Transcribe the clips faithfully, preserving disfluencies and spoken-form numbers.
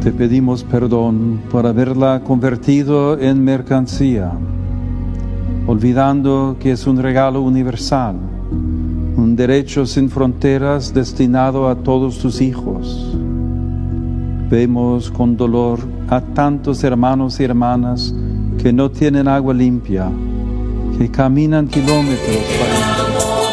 Te pedimos perdón por haberla convertido en mercancía, olvidando que es un regalo universal, un derecho sin fronteras destinado a todos tus hijos. Vemos con dolor a tantos hermanos y hermanas que no tienen agua limpia, que caminan kilómetros para...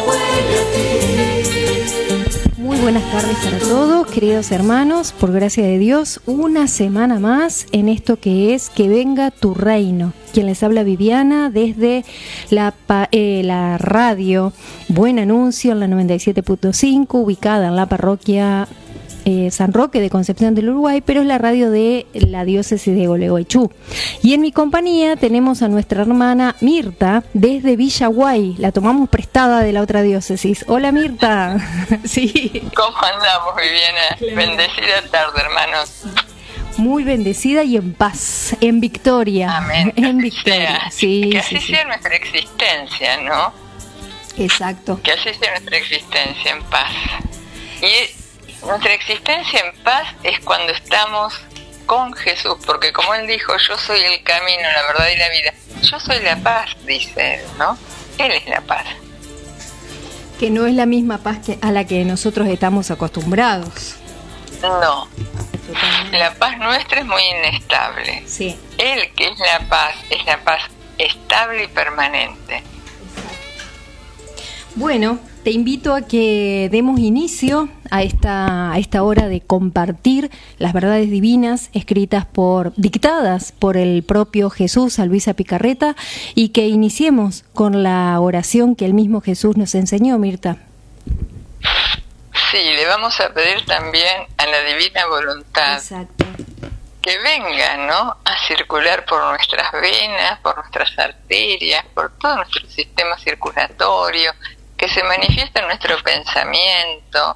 Muy buenas tardes para todos, queridos hermanos, por gracia de Dios, una semana más en esto que es Que Venga Tu Reino. Quien les habla, Viviana, desde la, eh, la radio Buen Anuncio en la noventa y siete punto cinco, ubicada en la parroquia eh, San Roque de Concepción del Uruguay, pero es la radio de la diócesis de Gualeguaychú. Y en mi compañía tenemos a nuestra hermana Mirta desde Villaguay, la tomamos prestada de la otra diócesis. Hola, Mirta. Sí. ¿Cómo andamos, Viviana? Claro. Bendecida tarde, hermanos. Muy bendecida y en paz, en victoria. Amén. En victoria. Sea, sí, que sí, así sí. sea nuestra existencia, ¿no? Exacto. Que así sea nuestra existencia en paz. Y nuestra existencia en paz es cuando estamos con Jesús, porque como Él dijo, yo soy el camino, la verdad y la vida. Yo soy la paz, dice Él, ¿no? Él es la paz. Que no es la misma paz que a la que nosotros estamos acostumbrados. No. La paz nuestra es muy inestable. Sí. Él, que es la paz, es la paz estable y permanente. Bueno, te invito a que demos inicio a esta, a esta hora de compartir las verdades divinas escritas por, dictadas por el propio Jesús a Luisa Picarreta, y que iniciemos con la oración que el mismo Jesús nos enseñó, Mirta. Sí, le vamos a pedir también a la divina voluntad. Exacto. Que venga, ¿no?, a circular por nuestras venas, por nuestras arterias, por todo nuestro sistema circulatorio, que se manifieste en nuestro pensamiento,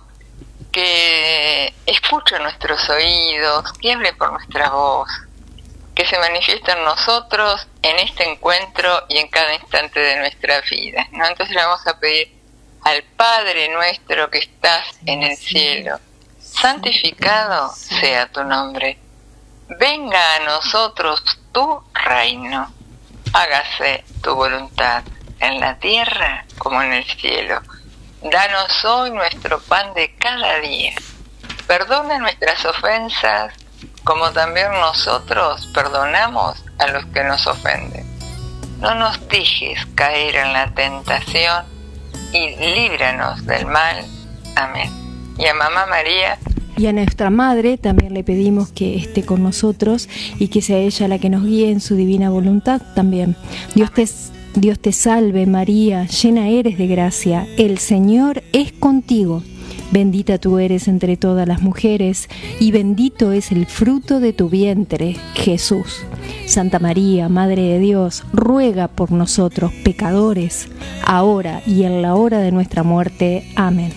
que escuche nuestros oídos, que hable por nuestra voz, que se manifieste en nosotros en este encuentro y en cada instante de nuestra vida, ¿no? Entonces le vamos a pedir al Padre nuestro que estás en el cielo, santificado sea tu nombre. Venga a nosotros tu reino. Hágase tu voluntad en la tierra como en el cielo. Danos hoy nuestro pan de cada día. Perdona nuestras ofensas como también nosotros perdonamos a los que nos ofenden. No nos dejes caer en la tentación y líbranos del mal. Amén. Y a Mamá María y a nuestra Madre también le pedimos que esté con nosotros y que sea ella la que nos guíe en su divina voluntad también. Dios te, Dios te salve María, llena eres de gracia, el Señor es contigo. Bendita tú eres entre todas las mujeres y bendito es el fruto de tu vientre, Jesús. Santa María, Madre de Dios, ruega por nosotros pecadores, ahora y en la hora de nuestra muerte. Amén.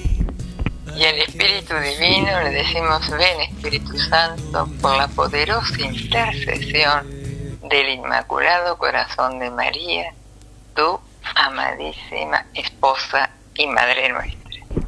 Y al Espíritu Divino le decimos: ven, Espíritu Santo, por la poderosa intercesión del Inmaculado Corazón de María, tu amadísima esposa y Madre nuestra.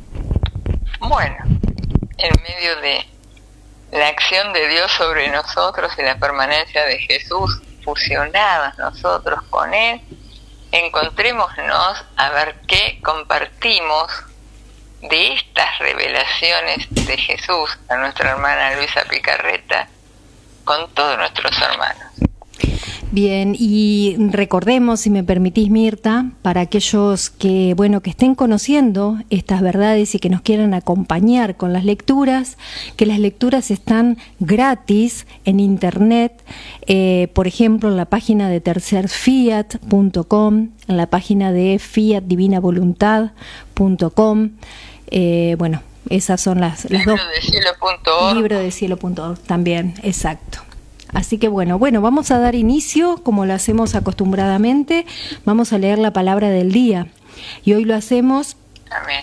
Bueno, en medio de la acción de Dios sobre nosotros y la permanencia de Jesús fusionadas nosotros con Él, encontrémonos a ver qué compartimos de estas revelaciones de Jesús a nuestra hermana Luisa Picarreta con todos nuestros hermanos. Bien, y recordemos, si me permitís, Mirta, para aquellos que, bueno, que estén conociendo estas verdades y que nos quieran acompañar con las lecturas, que las lecturas están gratis en internet, eh, por ejemplo, en la página de tercer fiat punto com, en la página de fiat divina voluntad punto com, eh, bueno, esas son las, las libro dos. De cielo punto org. libro de cielo punto org también, exacto. Así que bueno, bueno, vamos a dar inicio, como lo hacemos acostumbradamente, vamos a leer la palabra del día. Y hoy lo hacemos... Amén.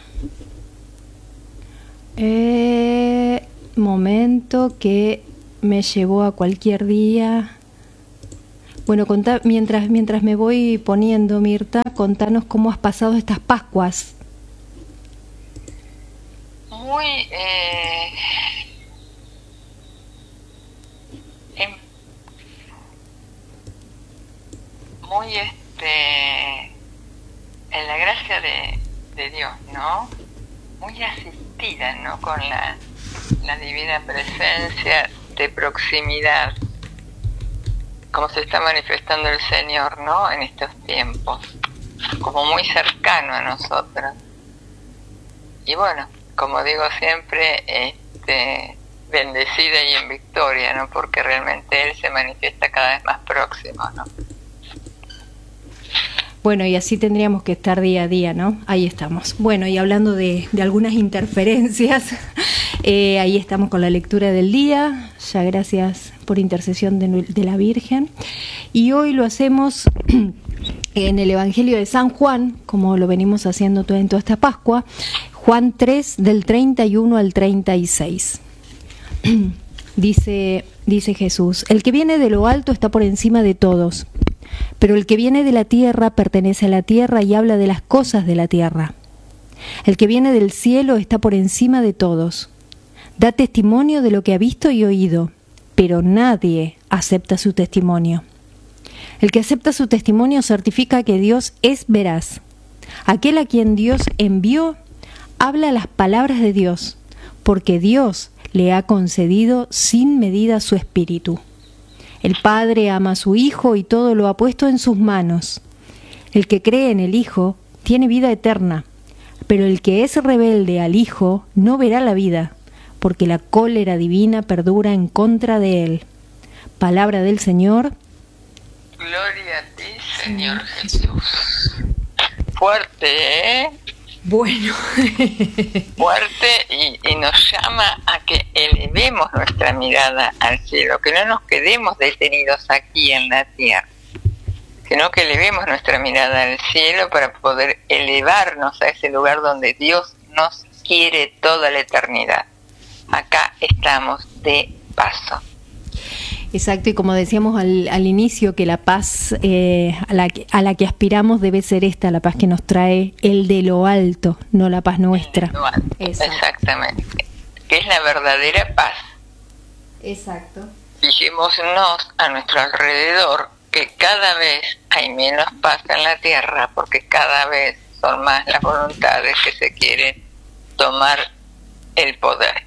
Eh, momento que me llevó a cualquier día. Bueno, contá, mientras, mientras me voy poniendo, Mirta, contanos cómo has pasado estas Pascuas. Muy... Eh... muy este en la gracia de, de Dios, ¿no? Muy asistida, ¿no? Con la, la divina presencia de proximidad, como se está manifestando el Señor, ¿no? En estos tiempos, como muy cercano a nosotros. Y bueno, como digo siempre, este, bendecida y en victoria, ¿no? Porque realmente Él se manifiesta cada vez más próximo, ¿no? Bueno, y así tendríamos que estar día a día, ¿no? Ahí estamos. Bueno, y hablando de, de algunas interferencias, eh, ahí estamos con la lectura del día, ya gracias por intercesión de, de la Virgen. Y hoy lo hacemos en el Evangelio de San Juan, como lo venimos haciendo en toda esta Pascua, Juan tres, del treinta y uno al treinta y seis. Dice, dice Jesús: el que viene de lo alto está por encima de todos. Pero el que viene de la tierra pertenece a la tierra y habla de las cosas de la tierra. El que viene del cielo está por encima de todos. Da testimonio de lo que ha visto y oído, pero nadie acepta su testimonio. El que acepta su testimonio certifica que Dios es veraz. Aquel a quien Dios envió habla las palabras de Dios, porque Dios le ha concedido sin medida su espíritu. El Padre ama a su Hijo y todo lo ha puesto en sus manos. El que cree en el Hijo tiene vida eterna, pero el que es rebelde al Hijo no verá la vida, porque la cólera divina perdura en contra de él. Palabra del Señor. Gloria a ti, Señor Jesús. Fuerte, ¿eh? Bueno. Fuerte y, y nos llama a que elevemos nuestra mirada al cielo, que no nos quedemos detenidos aquí en la tierra, sino que elevemos nuestra mirada al cielo para poder elevarnos a ese lugar donde Dios nos quiere toda la eternidad. Acá estamos de paso. Exacto, y como decíamos al, al inicio, que la paz eh, a, la que, a la que aspiramos debe ser esta, la paz que nos trae el de lo alto, no la paz nuestra. El de lo alto. Exactamente, que es la verdadera paz. Exacto. Fijémonos a nuestro alrededor que cada vez hay menos paz en la tierra, porque cada vez son más las voluntades que se quieren tomar el poder.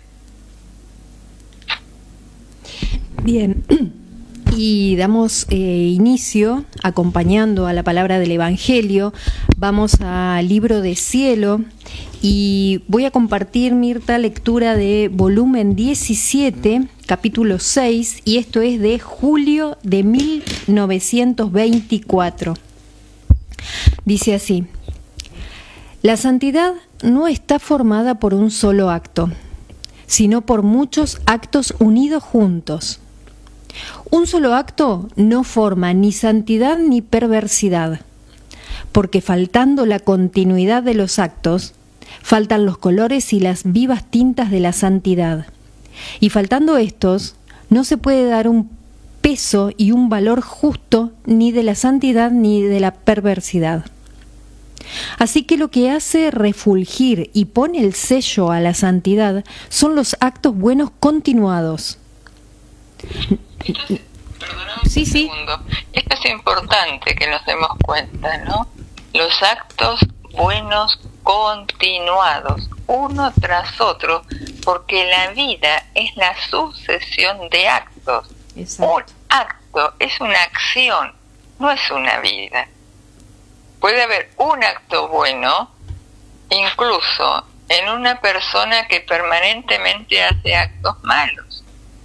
Bien, y damos eh, inicio, acompañando a la palabra del Evangelio. Vamos al libro de Cielo y voy a compartir, Mirta, lectura de volumen diecisiete, capítulo seis, y esto es de julio de mil novecientos veinticuatro. Dice así: la santidad no está formada por un solo acto, sino por muchos actos unidos juntos. Un solo acto no forma ni santidad ni perversidad, porque faltando la continuidad de los actos, faltan los colores y las vivas tintas de la santidad. Y faltando estos, no se puede dar un peso y un valor justo ni de la santidad ni de la perversidad. Así que lo que hace refulgir y pone el sello a la santidad son los actos buenos continuados. Entonces, perdóname un sí, segundo. Sí. Esto es importante que nos demos cuenta, ¿no? Los actos buenos continuados, uno tras otro, porque la vida es la sucesión de actos. Exacto. Un acto es una acción, no es una vida. Puede haber un acto bueno, incluso en una persona que permanentemente hace actos malos,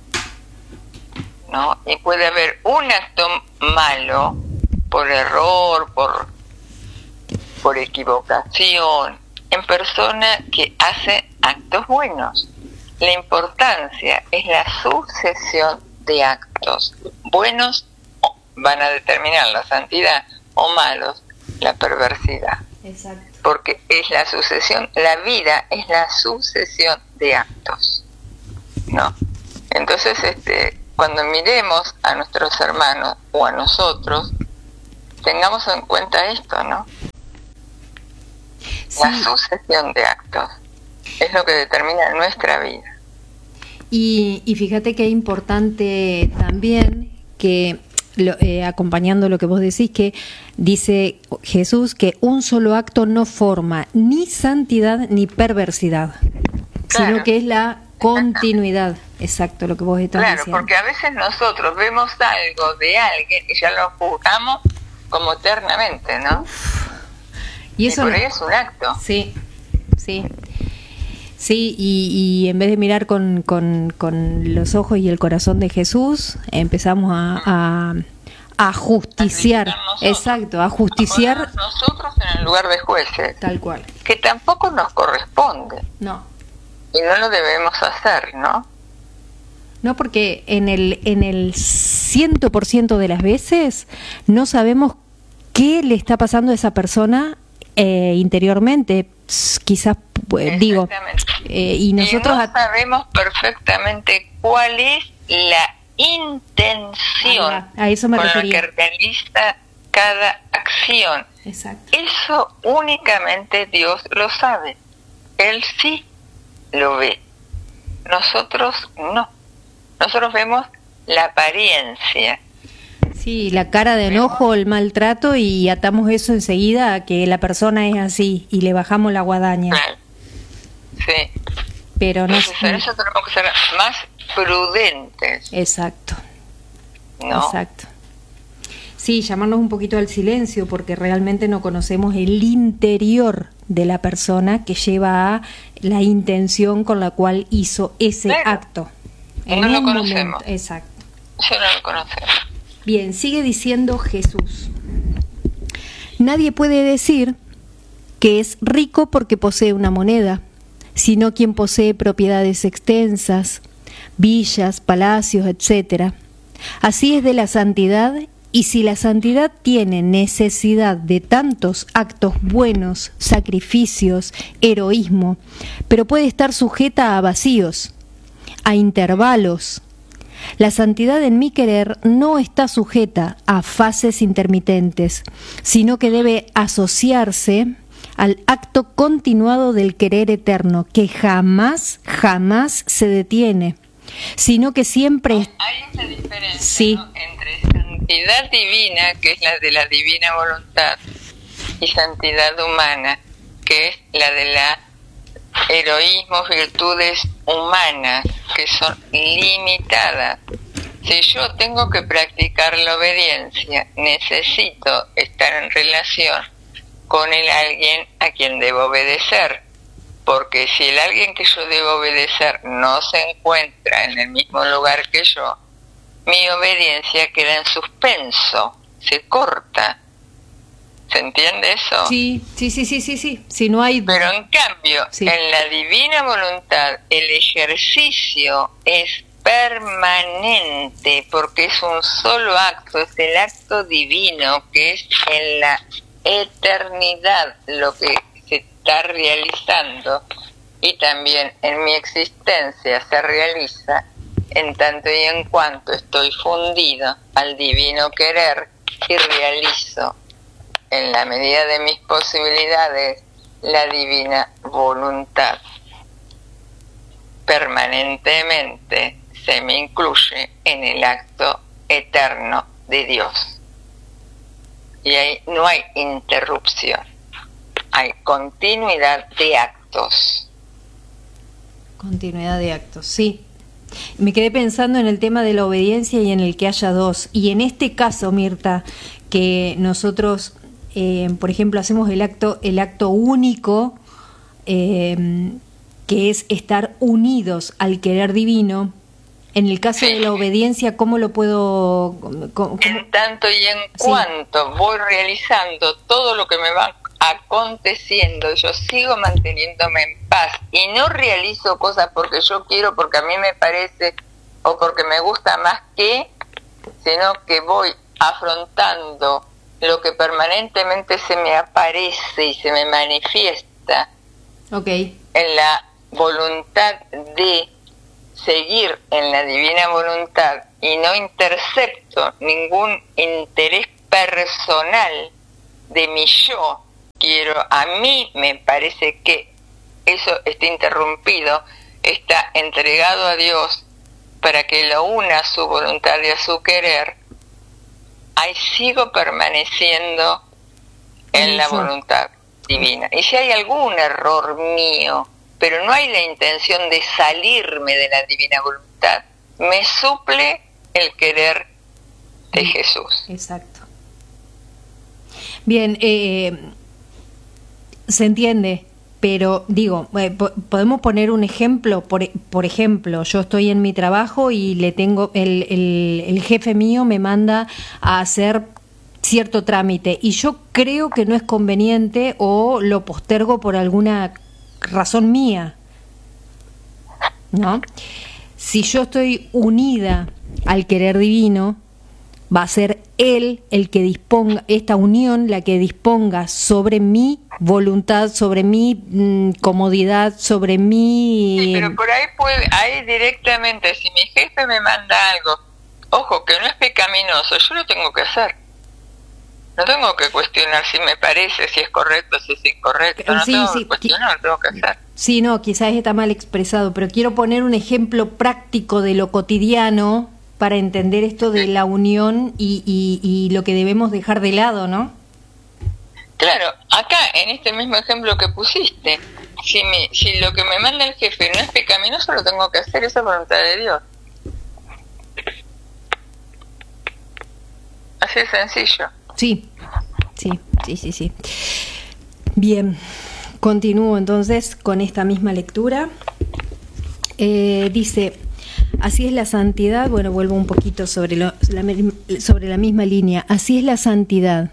¿no? Y puede haber un acto malo por error, por, por equivocación, en persona que hace actos buenos. La importancia es la sucesión de actos. Buenos van a determinar la santidad, o malos la perversidad. Exacto. Porque es la sucesión, la vida es la sucesión de actos, ¿no? Entonces, este, cuando miremos a nuestros hermanos o a nosotros, tengamos en cuenta esto, ¿no? Sí. La sucesión de actos es lo que determina nuestra vida. Y, y fíjate que es importante también que lo, eh, acompañando lo que vos decís, que dice Jesús que un solo acto no forma ni santidad ni perversidad, claro, sino que es la continuidad. Exacto, lo que vos estás claro, diciendo. Claro, porque a veces nosotros vemos algo de alguien y ya lo juzgamos como eternamente, ¿no? Y eso y por ahí es un acto. Sí, sí. Sí, y, y en vez de mirar con, con, con los ojos y el corazón de Jesús, empezamos a, a, a justiciar. A exacto, a justiciar. A nosotros en el lugar de jueces. Tal cual. Que tampoco nos corresponde. No. Y no lo debemos hacer, ¿no? No, porque en el en el ciento por ciento de las veces no sabemos qué le está pasando a esa persona eh, interiormente. Quizás, pues, digo, eh, y nosotros... Y no sabemos perfectamente cuál es la intención ah, a eso me con refería. la que realiza cada acción. Exacto. Eso únicamente Dios lo sabe. Él sí lo ve. Nosotros no. Nosotros vemos la apariencia. Sí, la cara de enojo, el maltrato, y atamos eso enseguida a que la persona es así y le bajamos la guadaña. Claro. Sí. Pero no. Entonces, en eso tenemos que ser más prudentes. Exacto. ¿No? Exacto. Sí, llamarnos un poquito al silencio, porque realmente no conocemos el interior de la persona que lleva a la intención con la cual hizo ese claro. acto. En no lo conocemos. Momento. Exacto. Eso no lo conocemos. Bien, sigue diciendo Jesús. Nadie puede decir que es rico porque posee una moneda, sino quien posee propiedades extensas, villas, palacios, etcétera. Así es de la santidad, y si la santidad tiene necesidad de tantos actos buenos, sacrificios, heroísmo, pero puede estar sujeta a vacíos, a intervalos. La santidad en mi querer no está sujeta a fases intermitentes, sino que debe asociarse al acto continuado del querer eterno, que jamás, jamás se detiene, sino que siempre... Hay una diferencia, sí. ¿no?, entre santidad divina, que es la de la divina voluntad, y santidad humana, que es la de la heroísmos, virtudes humanas, que son limitadas. Si yo tengo que practicar la obediencia, necesito estar en relación con el alguien a quien debo obedecer, porque si el alguien que yo debo obedecer no se encuentra en el mismo lugar que yo, mi obediencia queda en suspenso, se corta. ¿Se entiende eso? Sí, sí, sí, sí, sí, sí. Si no hay... Pero en cambio, sí. en la divina voluntad, el ejercicio es permanente, porque es un solo acto, es el acto divino, que es en la eternidad lo que se está realizando, y también en mi existencia se realiza en tanto y en cuanto estoy fundido al divino querer y realizo en la medida de mis posibilidades la divina voluntad. Permanentemente se me incluye en el acto eterno de Dios. Y ahí no hay interrupción, hay continuidad de actos. Continuidad de actos, sí. Me quedé pensando en el tema de la obediencia y en el que haya dos. Y en este caso, Mirta, que nosotros... Eh, por ejemplo, hacemos el acto, el acto único, eh, que es estar unidos al querer divino. En el caso sí. de la obediencia, ¿cómo lo puedo...? Cómo, cómo? En tanto y en sí. cuanto voy realizando todo lo que me va aconteciendo, yo sigo manteniéndome en paz y no realizo cosas porque yo quiero, porque a mí me parece o porque me gusta más que, sino que voy afrontando lo que permanentemente se me aparece y se me manifiesta okay. en la voluntad de seguir en la divina voluntad, y no intercepto ningún interés personal de mi yo. Quiero, a mí me parece que eso está interrumpido, está entregado a Dios para que lo una a su voluntad y a su querer, ahí sigo permaneciendo en la voluntad divina. Y si hay algún error mío, pero no hay la intención de salirme de la divina voluntad, me suple el querer de Jesús. Exacto. Bien, eh, se entiende, pero digo, eh, po- podemos poner un ejemplo. Por, por ejemplo, yo estoy en mi trabajo y le tengo el, el, el jefe mío me manda a hacer cierto trámite y yo creo que no es conveniente o lo postergo por alguna razón mía, ¿no? Si yo estoy unida al querer divino, va a ser Él el que disponga, esta unión la que disponga sobre mi voluntad, sobre mi mm, comodidad, sobre mi... Sí, pero por ahí puede, ahí directamente, si mi jefe me manda algo, ojo, que no es pecaminoso, yo lo tengo que hacer. No tengo que cuestionar si me parece, si es correcto, si es incorrecto. No Sí, tengo sí, que cuestionar, lo tengo que hacer. Sí, no, quizás está mal expresado, pero quiero poner un ejemplo práctico de lo cotidiano para entender esto de la unión y, y, y lo que debemos dejar de lado, ¿no? Claro, acá en este mismo ejemplo que pusiste, si, me, si lo que me manda el jefe no es pecaminoso, lo tengo que hacer, esa es voluntad de Dios. Así de sencillo. Sí, sí, sí, sí, sí. Bien, continúo entonces con esta misma lectura. Eh, dice, así es la santidad, bueno, vuelvo un poquito sobre, lo, la, sobre la misma línea, así es la santidad.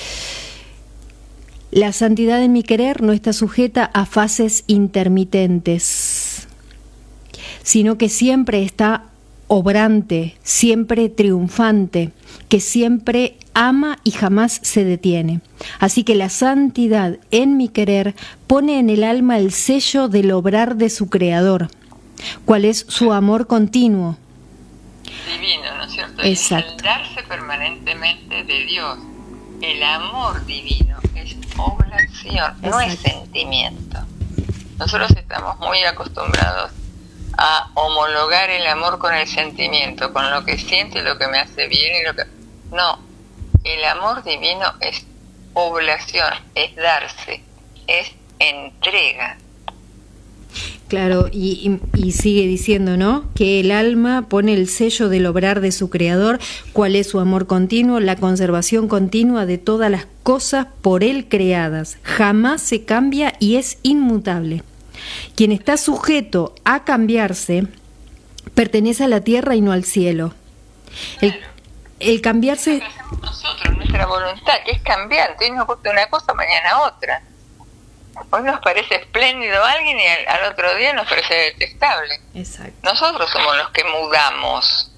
La santidad en mi querer no está sujeta a fases intermitentes, sino que siempre está obrante, siempre triunfante, que siempre ama y jamás se detiene. Así que la santidad en mi querer pone en el alma el sello del obrar de su Creador, cuál es su amor continuo. Divino, ¿no es cierto? Exacto. Es el darse permanentemente de Dios. El amor divino es oblación, no es sentimiento. Nosotros estamos muy acostumbrados a homologar el amor con el sentimiento, con lo que siento y lo que me hace bien y lo que... No, el amor divino es oblación, es darse, es entrega. Claro, y, y, y sigue diciendo, ¿no? Que el alma pone el sello del obrar de su Creador, cuál es su amor continuo, la conservación continua de todas las cosas por Él creadas. Jamás se cambia y es inmutable. Quien está sujeto a cambiarse, pertenece a la tierra y no al cielo. El, el cambiarse... Es lo que hacemos nosotros, nuestra voluntad, que es cambiante. Hoy nos gusta una cosa, mañana otra. Hoy nos parece espléndido alguien y al, al otro día nos parece detestable. Exacto. Nosotros somos los que mudamos.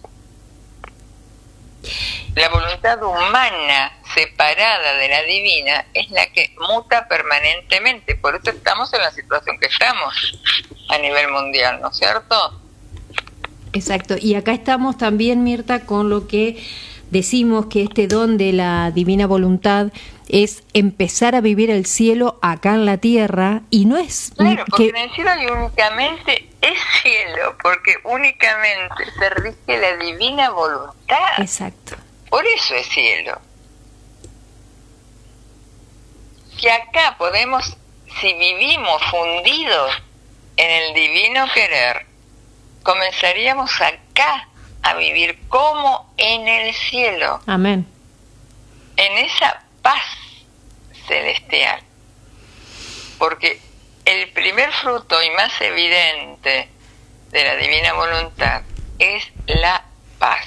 La voluntad humana separada de la divina es la que muta permanentemente. Por eso estamos en la situación que estamos a nivel mundial, ¿no es cierto? Exacto. Y acá estamos también, Mirta, con lo que decimos que este don de la divina voluntad es empezar a vivir el cielo acá en la tierra, y no es... Claro, porque que... en el cielo hay únicamente es cielo, porque únicamente se rige la divina voluntad. Exacto. Por eso es cielo. Que acá podemos, si vivimos fundidos en el divino querer, comenzaríamos acá a vivir como en el cielo. Amén. En esa paz celestial. Porque el primer fruto y más evidente de la divina voluntad es la paz.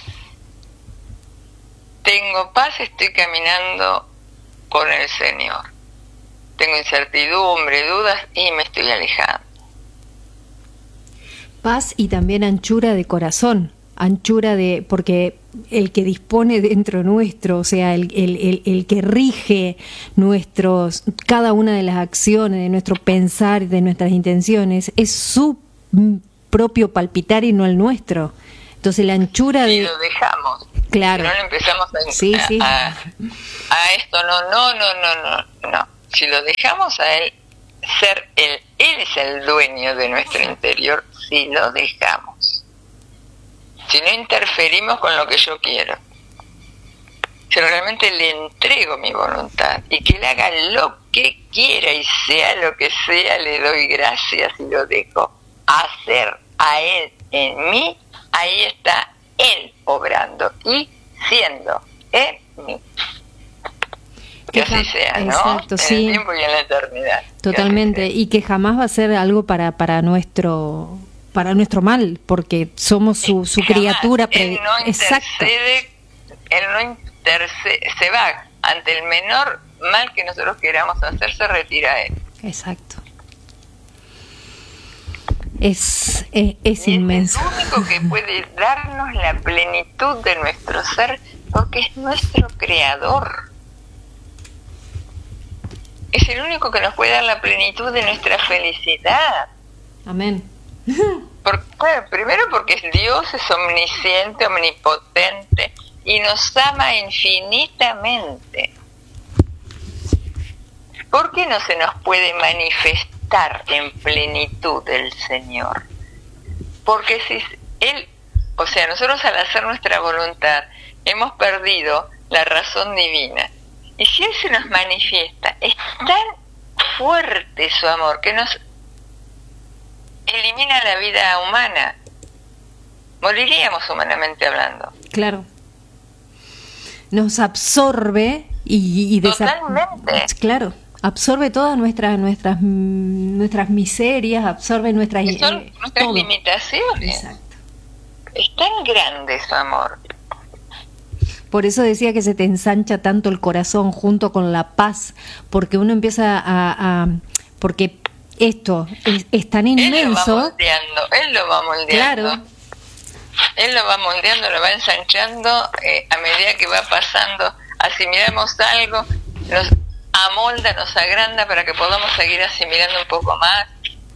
Tengo paz, estoy caminando con el Señor. Tengo incertidumbre, dudas y me estoy alejando. Paz y también anchura de corazón, anchura de, porque el que dispone dentro nuestro, o sea, el, el, el, el que rige nuestros, cada una de las acciones, de nuestro pensar, de nuestras intenciones, es su propio palpitar y no el nuestro. Entonces la anchura de... Y lo dejamos. Claro. Si no le empezamos a, sí, sí. a, a esto, no, no, no, no, no, no. Si lo dejamos a él ser él, él es el dueño de nuestro interior, si lo dejamos. Si no interferimos con lo que yo quiero. si realmente le entrego mi voluntad y que él haga lo que quiera y sea lo que sea, le doy gracias y lo dejo hacer a él en mí, ahí está él obrando y siendo en mí. Que así sea, ¿no? Exacto, en sí. el tiempo y en la eternidad. Totalmente, y que jamás va a ser algo para para nuestro para nuestro mal, porque somos su, su criatura. Pre- él no intercede, él no intercede, se va ante el menor mal que nosotros queramos hacer, se retira él. Exacto. Es, es, es inmenso. Es el único que puede darnos la plenitud de nuestro ser, porque es nuestro creador. Es el único que nos puede dar la plenitud de nuestra felicidad. Amén. Por, bueno, primero porque es Dios, es omnisciente, omnipotente y nos ama infinitamente. ¿Por qué no se nos puede manifestar en plenitud el Señor? Porque si Él, o sea, nosotros al hacer nuestra voluntad hemos perdido la razón divina. Y si Él se nos manifiesta, es tan fuerte su amor que nos elimina la vida humana. Moriríamos humanamente hablando. Claro. Nos absorbe y, y desa- Totalmente. Claro, absorbe todas nuestras nuestras nuestras miserias, absorbe nuestras, Y son eh, nuestras todo. limitaciones. Exacto. Es tan grande su amor. Por eso decía que se te ensancha tanto el corazón junto con la paz, porque uno empieza a, a porque esto es, es tan inmenso. Él lo va moldeando, él lo va moldeando. Claro. Él lo va moldeando, lo va ensanchando eh, a medida que va pasando. Asimilamos algo, nos amolda, nos agranda para que podamos seguir asimilando un poco más.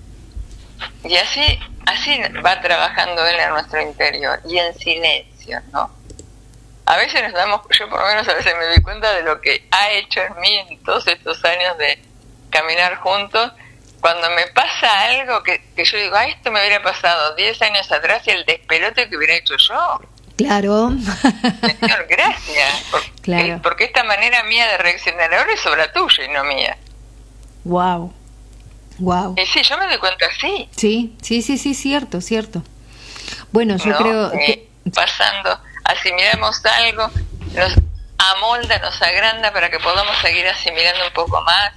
Y así, así va trabajando él en nuestro interior y en silencio, ¿no? A veces nos damos, yo por lo menos a veces me doy cuenta de lo que ha hecho en mí en todos estos años de caminar juntos. Cuando me pasa algo que, que yo digo, ah, esto me hubiera pasado diez años atrás y el despelote que hubiera hecho yo. Claro. Señor, gracias. Porque, Claro. porque esta manera mía de reaccionar ahora es obra tuya y no mía. Wow. Wow. Y sí, yo me doy cuenta así. Sí, sí, sí, sí, cierto, cierto. Bueno, yo ¿no? creo Eh, que pasando, asimilamos algo, nos amolda, nos agranda para que podamos seguir asimilando un poco más.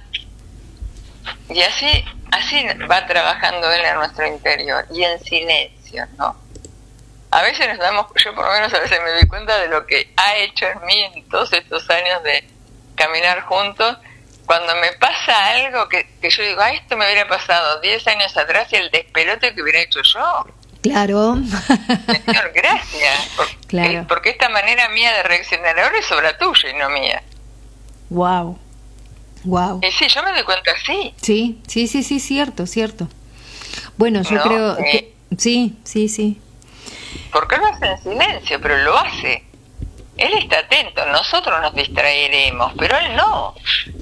Y así, así va trabajando él en nuestro interior y en silencio, ¿no? A veces nos damos, yo por lo menos a veces me doy cuenta de lo que ha hecho en mí en todos estos años de caminar juntos. Cuando me pasa algo que, que yo digo, ah, esto me hubiera pasado diez años atrás y el despelote que hubiera hecho yo. claro. Señor, gracias. Porque, Claro. porque esta manera mía de reaccionar ahora es obra tuya y no mía. Wow. Wow. Y sí, yo me doy cuenta así. Sí, sí, sí, sí, cierto, cierto. Bueno, yo No, creo eh. que sí, sí, sí. Porque él lo hace en silencio, pero lo hace. Él está atento, nosotros nos distraeremos, pero él no.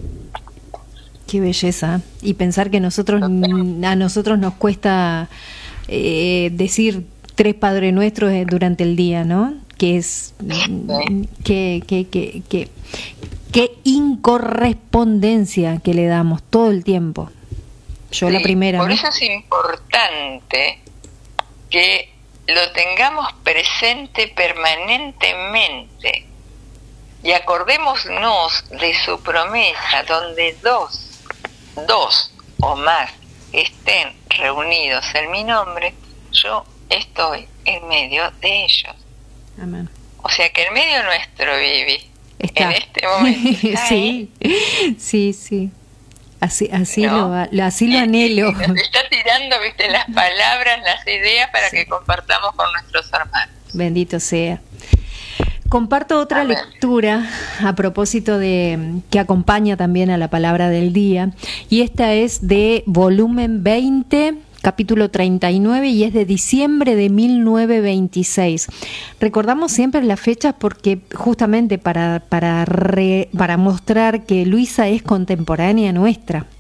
Qué belleza. Y pensar que nosotros mm, a nosotros nos cuesta eh, decir tres Padre Nuestros eh, durante el día, ¿no? Que es mm, que que que que qué incorrespondencia que le damos todo el tiempo. Yo Sí, la primera. Por ¿no? eso es importante que lo tengamos presente permanentemente y acordémonos de su promesa, donde dos, dos o más estén reunidos en mi nombre, yo estoy en medio de ellos. Amén. O sea que en medio nuestro, Vivi, Está. en este momento está sí, sí, sí. Así, así ¿no? lo, lo- así lo Y- anhelo. y nos está tirando, viste, las palabras, las ideas para Sí. que compartamos con nuestros hermanos. Bendito sea. Comparto otra Amén. lectura a propósito de que acompaña también a la palabra del día, y esta es de volumen veinte, capítulo treinta y nueve, y es de diciembre de mil novecientos veintiséis. Recordamos siempre las fechas porque justamente para para re- para mostrar que Luisa es contemporánea nuestra.